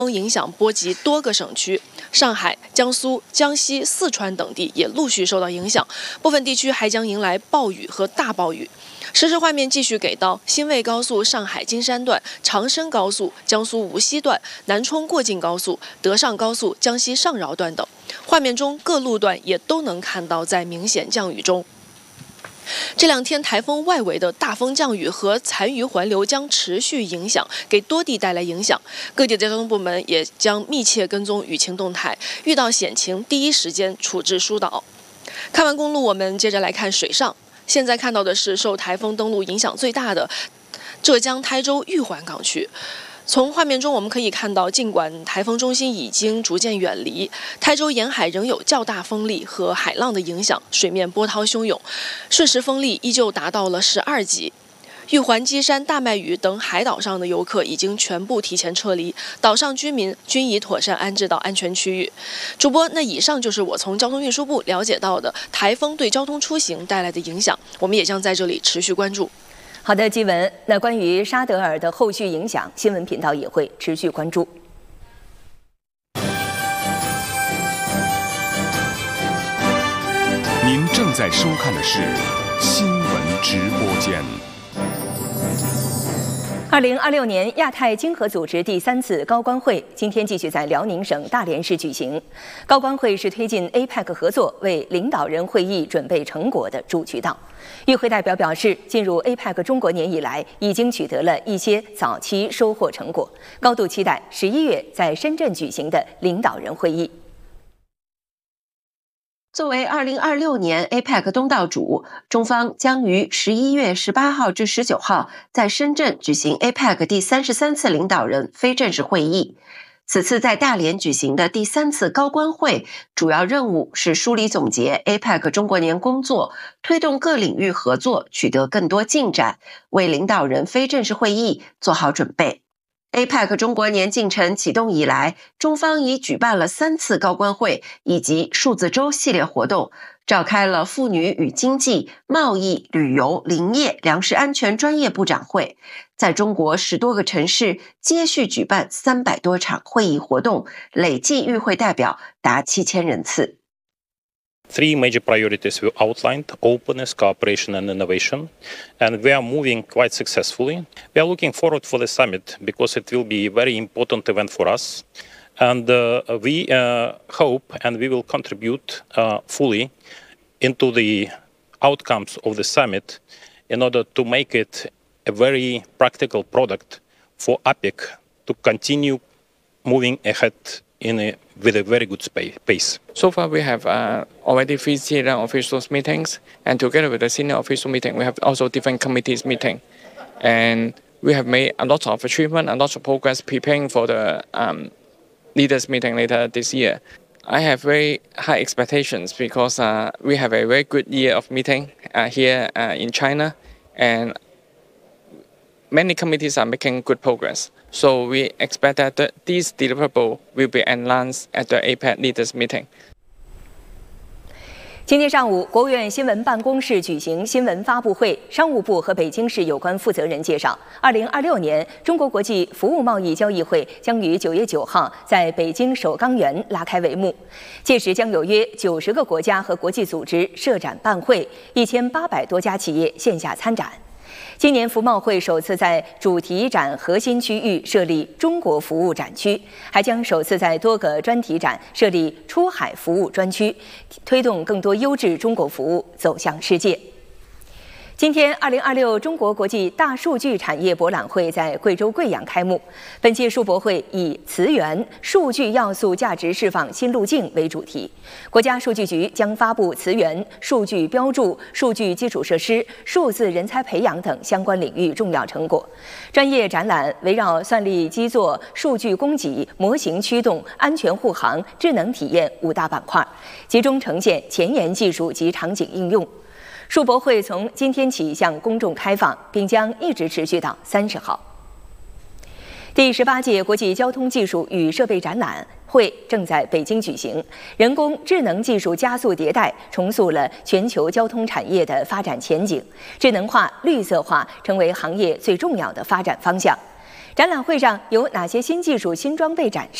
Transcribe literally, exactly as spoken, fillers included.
影响波及多个省区，上海、江苏、江西、四川等地也陆续受到影响，部分地区还将迎来暴雨和大暴雨。实时画面继续给到新魏高速上海金山段、长深高速江苏无锡段、南充过境高速、德尚高速江西上饶段等。画面中各路段也都能看到在明显降雨中。这两天台风外围的大风降雨和残余环流将持续影响，给多地带来影响。各地的交通部门也将密切跟踪雨情动态，遇到险情第一时间处置疏导。看完公路，我们接着来看水上。现在看到的是受台风登陆影响最大的浙江台州玉环港区。从画面中我们可以看到，尽管台风中心已经逐渐远离，台州沿海仍有较大风力和海浪的影响，水面波涛汹涌，瞬时风力依旧达到了十二级。玉环、基山、大麦屿等海岛上的游客已经全部提前撤离，岛上居民均已妥善安置到安全区域。主播，那以上就是我从交通运输部了解到的台风对交通出行带来的影响，我们也将在这里持续关注。 好的，基文。那关于沙德尔的后续影响，新闻频道也会持续关注。 您正在收看的是新闻直播间。 二零二六年亚太经合组织第三次高官会今天继续在辽宁省大连市举行。高官会是推进 A P E C 合作、为领导人会议准备成果的主渠道。与会代表表示，进入 A P E C 中国年以来，已经取得了一些早期收获成果，高度期待十一月在深圳举行的领导人会议。 作为二零二六年 A P E C 东道主，中方将于十一月十八号至十九号在深圳举行 A P E C 第三十三次领导人非正式会议。此次在大连举行的第三次高官会，主要任务是梳理总结 A P E C 中国年工作，推动各领域合作取得更多进展，为领导人非正式会议做好准备。A P E C 中国年进程启动以来，中方已举办了三次高官会以及数字周系列活动，召开了妇女与经济、贸易、旅游、林业、粮食安全专业部长会，在中国十多个城市接续举办三百多场会议活动，累计与会代表达七千人次。 Three major priorities were outlined: openness, cooperation, and innovation. And we are moving quite successfully. We are looking forward for the summit because it will be a very important event for us. And uh, we uh, hope and we will contribute uh, fully into the outcomes of the summit in order to make it a very practical product for A P E C to continue moving ahead in a, with a very good pace. So far, we have uh, already three senior officials meetings, and together with the senior official meeting, we have also different committees meeting, and we have made a lot of achievement, a lot of progress preparing for the um, leaders meeting later this year. I have very high expectations because uh, we have a very good year of meeting uh, here uh, in China, and many committees are making good progress. So we expect that the, these deliverables will be enhanced at the A P E C leaders meeting. 今天上午，国务院新闻办公室举行新闻发布会，商务部和北京市有关负责人介绍，二零二六年中国国际服务贸易交易会将于九月九号在北京首钢园拉开帷幕，届时将有约九十个国家和国际组织设展办会，一千八百多家企业线下参展。今年服贸会首次在主题展核心区域设立中国服务展区，还将首次在多个专题展设立出海服务专区，推动更多优质中国服务走向世界。今天，二零二六中国国际大数据产业博览会在贵州贵阳开幕。本届数博会以“词源数据要素价值释放新路径”为主题，国家数据局将发布词源、数据标注、数据基础设施、数字人才培养等相关领域重要成果。专业展览围绕算力基座、数据供给、模型驱动、安全护航、智能体验五大板块，集中呈现前沿技术及场景应用。数博会从今天起向公众开放，并将一直持续到三十号。第十八届国际交通技术与设备展览会正在北京举行，人工智能技术加速迭代，重塑了全球交通产业的发展前景，智能化、绿色化成为行业最重要的发展方向。 展览会上有哪些新技术、新装备展示？